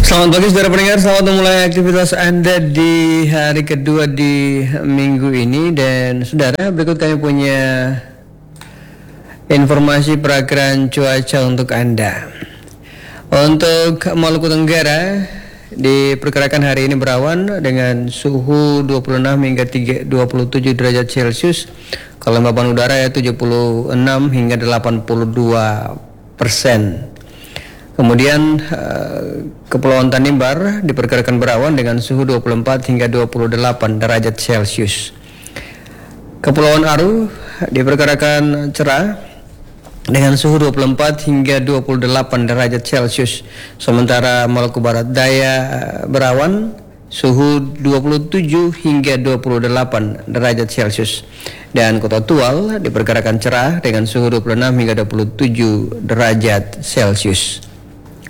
Selamat pagi saudara pendengar, selamat memulai aktivitas Anda di hari kedua di minggu ini. Dan saudara, berikut kami punya informasi perakiraan cuaca untuk Anda. Untuk Maluku Tenggara, diperkirakan hari ini berawan dengan suhu 26 hingga 27 derajat Celcius. Kelembaban udara ya 76 hingga 82%. Kemudian Kepulauan Tanimbar diperkirakan berawan dengan suhu 24 hingga 28 derajat Celcius. Kepulauan Aru diperkirakan cerah dengan suhu 24 hingga 28 derajat Celcius. Sementara Maluku Barat Daya berawan suhu 27 hingga 28 derajat Celcius. Dan Kota Tual diperkirakan cerah dengan suhu 26 hingga 27 derajat Celcius.